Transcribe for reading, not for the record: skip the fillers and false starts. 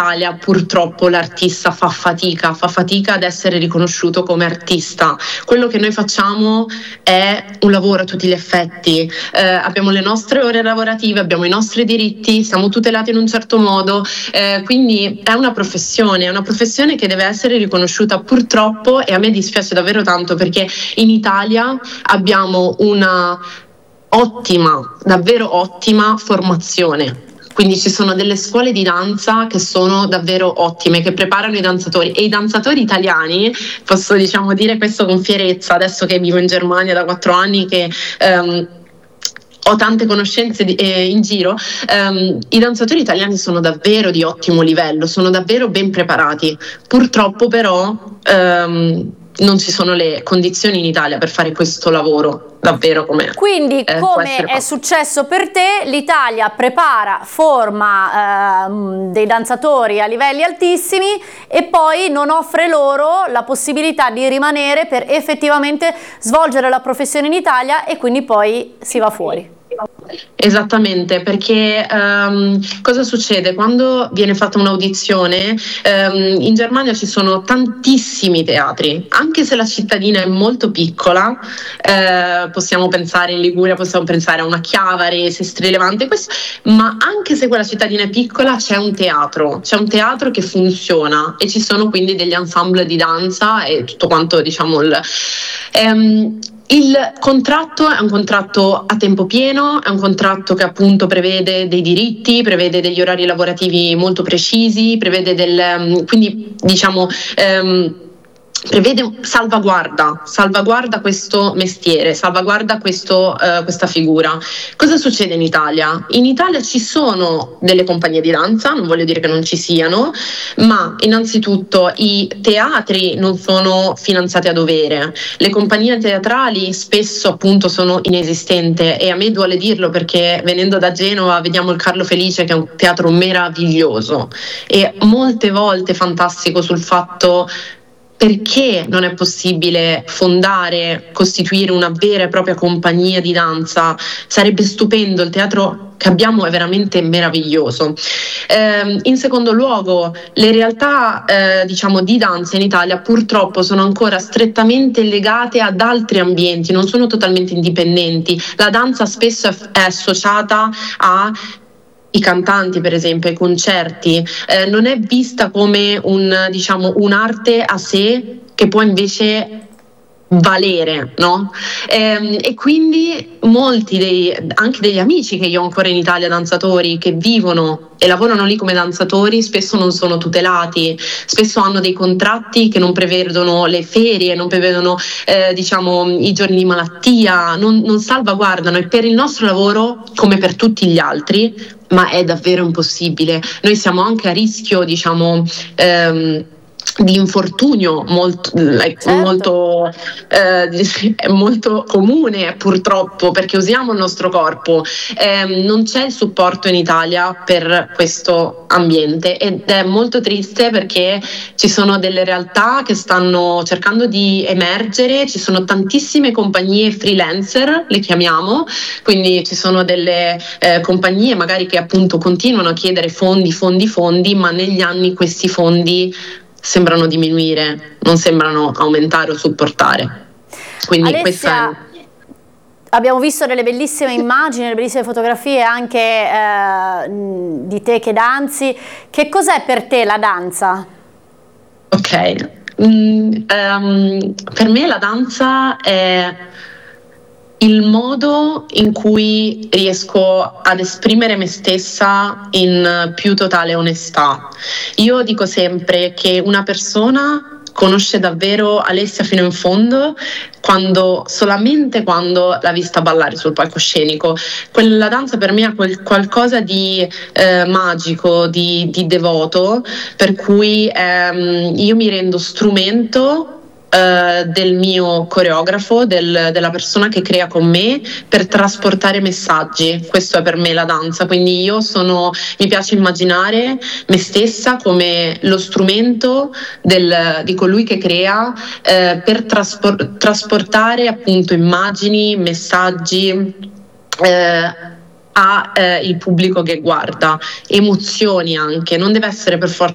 Italia purtroppo l'artista fa fatica ad essere riconosciuto come artista. Quello che noi facciamo è un lavoro a tutti gli effetti, abbiamo le nostre ore lavorative, abbiamo i nostri diritti, siamo tutelati in un certo modo, quindi è una professione che deve essere riconosciuta purtroppo, e a me dispiace davvero tanto perché in Italia abbiamo una davvero ottima formazione. Quindi ci sono delle scuole di danza che sono davvero ottime, che preparano i danzatori, e i danzatori italiani, posso dire questo con fierezza, adesso che vivo in Germania da 4 anni, che ho tante conoscenze in giro, i danzatori italiani sono davvero di ottimo livello, sono davvero ben preparati. Purtroppo però non ci sono le condizioni in Italia per fare questo lavoro davvero come. Quindi, come è successo per te, l'Italia prepara, forma dei danzatori a livelli altissimi e poi non offre loro la possibilità di rimanere per effettivamente svolgere la professione in Italia, e quindi poi si va fuori. Esattamente, perché cosa succede? Quando viene fatta un'audizione, in Germania ci sono tantissimi teatri, anche se la cittadina è molto piccola, possiamo pensare in Liguria, possiamo pensare a una Chiavari, Sestri Levante, ma anche se quella cittadina è piccola c'è un teatro che funziona, e ci sono quindi degli ensemble di danza e tutto quanto, il contratto è un contratto a tempo pieno, è un contratto che appunto prevede dei diritti, prevede degli orari lavorativi molto precisi, prevede prevede salvaguarda questo mestiere, salvaguarda questa figura. Cosa succede in Italia? In Italia ci sono delle compagnie di danza, non voglio dire che non ci siano, ma innanzitutto i teatri non sono finanziati a dovere, le compagnie teatrali spesso appunto sono inesistenti, e a me duole dirlo perché venendo da Genova vediamo il Carlo Felice, che è un teatro meraviglioso e molte volte fantastico sul fatto perché non è possibile costituire una vera e propria compagnia di danza. Sarebbe stupendo, il teatro che abbiamo è veramente meraviglioso. In secondo luogo, le realtà di danza in Italia purtroppo sono ancora strettamente legate ad altri ambienti, non sono totalmente indipendenti. La danza spesso è associata i cantanti, per esempio, ai concerti, non è vista come un'arte a sé che può invece valere, no? E quindi molti anche degli amici che io ho ancora in Italia, danzatori che vivono e lavorano lì come danzatori, spesso non sono tutelati, spesso hanno dei contratti che non prevedono le ferie, non prevedono i giorni di malattia, non salvaguardano, e per il nostro lavoro, come per tutti gli altri, ma è davvero impossibile. Noi siamo anche a rischio di infortunio molto comune, purtroppo, perché usiamo il nostro corpo. Non c'è il supporto in Italia per questo ambiente, ed è molto triste perché ci sono delle realtà che stanno cercando di emergere, ci sono tantissime compagnie freelancer, le chiamiamo, quindi ci sono delle compagnie magari che appunto continuano a chiedere fondi, ma negli anni questi fondi sembrano diminuire, non sembrano aumentare o supportare. Quindi Alessia, abbiamo visto delle bellissime immagini, delle bellissime fotografie anche di te che danzi. Che cos'è per te la danza? Ok, per me la danza è il modo in cui riesco ad esprimere me stessa in più totale onestà. Io dico sempre che una persona conosce davvero Alessia fino in fondo solamente quando l'ha vista ballare sul palcoscenico. La danza per me è qualcosa di magico, di devoto, per cui io mi rendo strumento del mio coreografo, della persona che crea con me, per trasportare messaggi. Questo è per me la danza, quindi mi piace immaginare me stessa come lo strumento di colui che crea, per trasportare appunto immagini, messaggi il pubblico che guarda, emozioni anche, non deve essere per forza